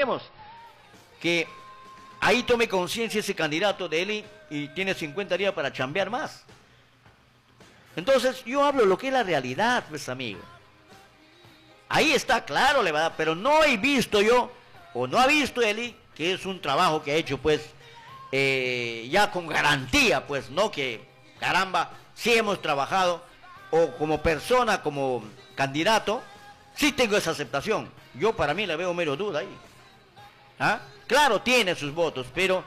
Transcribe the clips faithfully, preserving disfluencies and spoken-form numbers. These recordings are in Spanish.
esperemos que ahí tome conciencia ese candidato de Eli y tiene cincuenta días para chambear más. Entonces, yo hablo lo que es la realidad, pues, amigo. Ahí está claro, le va a dar, pero no he visto yo, o no ha visto Eli, que es un trabajo que ha hecho, pues, eh, ya con garantía, pues, ¿no? Que, caramba, sí hemos trabajado, o como persona, como candidato, sí tengo esa aceptación. Yo para mí le veo mero duda ahí. ¿Ah? Claro, tiene sus votos, pero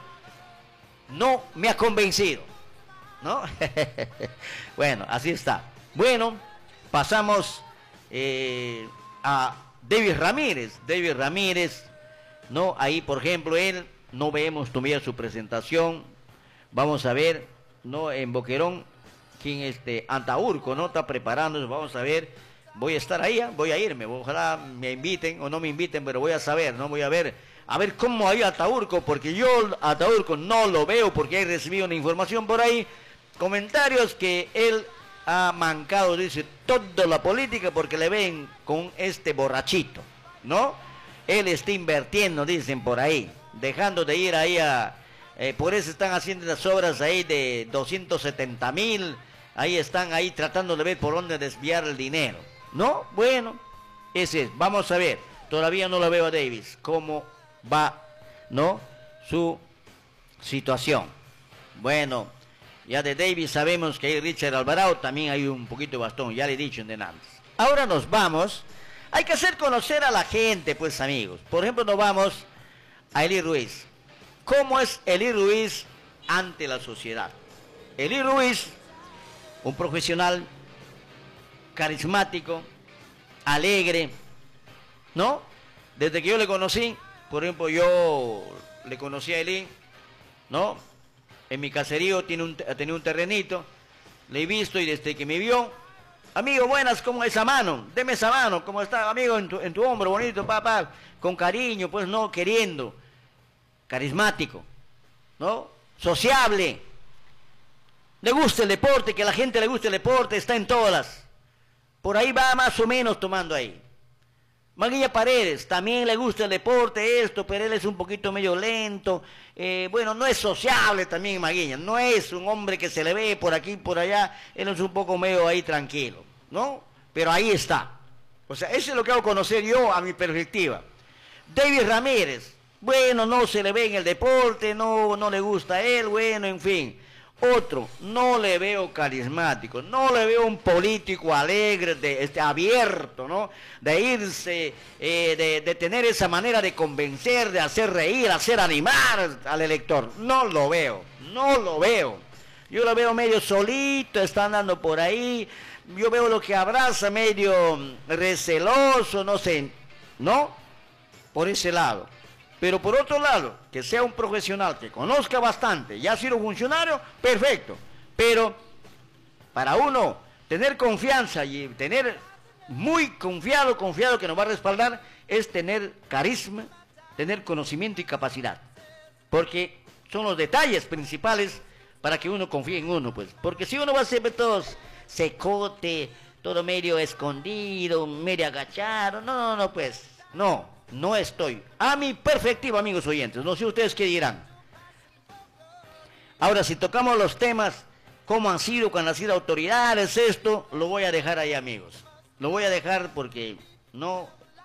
no me ha convencido, ¿no? Bueno, así está. Bueno, pasamos eh, a David Ramírez. David Ramírez, ¿no? Ahí, por ejemplo, él, no vemos todavía su presentación. Vamos a ver, ¿no? En Boquerón, quien este, Antaurco, ¿no? Está preparándose, vamos a ver. Voy a estar ahí, ¿eh? Voy a irme, ojalá me inviten o no me inviten, pero voy a saber, ¿no? Voy a ver, a ver cómo hay Ataurco, porque yo a Ataurco no lo veo, porque he recibido una información por ahí, comentarios que él ha mancado, dice, toda la política porque le ven con este borrachito, ¿no? Él está invirtiendo, dicen por ahí, dejando de ir ahí a, eh, por eso están haciendo las obras ahí de doscientos setenta mil, ahí están ahí tratando de ver por dónde desviar el dinero. ¿No? Bueno, ese es. Vamos a ver. Todavía no lo veo a Davis. ¿Cómo va, no? Su situación. Bueno, ya de Davis sabemos que hay Richard Alvarado. También hay un poquito de bastón. Ya le he dicho en antes. Ahora nos vamos. Hay que hacer conocer a la gente, pues, amigos. Por ejemplo, nos vamos a Eli Ruiz. ¿Cómo es Eli Ruiz ante la sociedad? Eli Ruiz, un profesional carismático, alegre, ¿no? Desde que yo le conocí, por ejemplo, yo le conocí a Eli, ¿no? En mi caserío tiene un, tenía un terrenito, le he visto y desde que me vio, amigo, buenas, ¿cómo es esa mano? Deme esa mano, ¿cómo está, amigo? En tu, en tu hombro, bonito, papá, con cariño, pues, no, queriendo, carismático, ¿no? Sociable, le gusta el deporte, que a la gente le guste el deporte, está en todas. Por ahí va más o menos tomando ahí. Maguilla Paredes, también le gusta el deporte, esto, pero él es un poquito medio lento. Eh, bueno, no es sociable también Maguilla, no es un hombre que se le ve por aquí y por allá, él es un poco medio ahí tranquilo, ¿no? Pero ahí está. O sea, eso es lo que hago conocer yo a mi perspectiva. David Ramírez, bueno, no se le ve en el deporte, no, no le gusta a él, bueno, en fin. Otro, no le veo carismático, no le veo un político alegre, de, este, abierto, ¿no? De irse, eh, de, de tener esa manera de convencer, de hacer reír, hacer animar al elector. No lo veo, no lo veo. Yo lo veo medio solito, está andando por ahí. Yo veo lo que abraza medio receloso, no sé, ¿no? Por ese lado. Pero por otro lado, que sea un profesional que conozca bastante, ya ha sido funcionario, perfecto. Pero para uno tener confianza y tener muy confiado, confiado que nos va a respaldar, es tener carisma, tener conocimiento y capacidad. Porque son los detalles principales para que uno confíe en uno, pues. Porque si uno va a ser todo secote, todo medio escondido, medio agachado, no, no, no, pues, no. No estoy. A mi perspectiva, amigos oyentes. No sé ustedes qué dirán. Ahora, si tocamos los temas, cómo han sido, cuando han sido autoridades, esto, lo voy a dejar ahí, amigos. Lo voy a dejar porque no,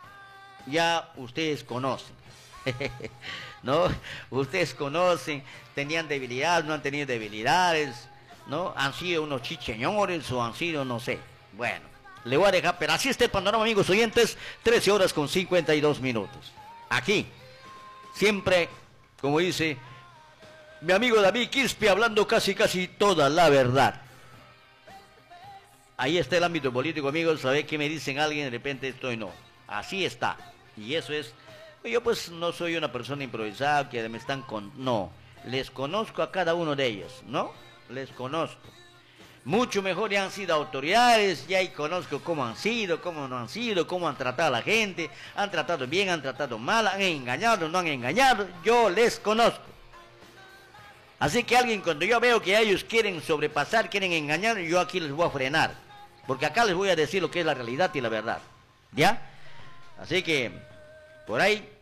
ya ustedes conocen. ¿No? Ustedes conocen, tenían debilidades, no han tenido debilidades, ¿no? Han sido unos chicheñores o han sido, no sé. Bueno. Le voy a dejar, pero así está el panorama, amigos oyentes, trece horas con cincuenta y dos minutos. Aquí, siempre, como dice mi amigo David Quispe, hablando casi casi toda la verdad. Ahí está el ámbito político, amigos, ¿sabe qué me dicen alguien? De repente estoy no. Así está. Y eso es, yo pues no soy una persona improvisada que me están con... No, les conozco a cada uno de ellos, ¿no? Les conozco. Mucho mejor ya han sido autoridades, ya ahí conozco cómo han sido, cómo no han sido, cómo han tratado a la gente, han tratado bien, han tratado mal, han engañado, no han engañado, yo les conozco. Así que alguien cuando yo veo que ellos quieren sobrepasar, quieren engañar, yo aquí les voy a frenar, porque acá les voy a decir lo que es la realidad y la verdad, ¿ya? Así que, por ahí,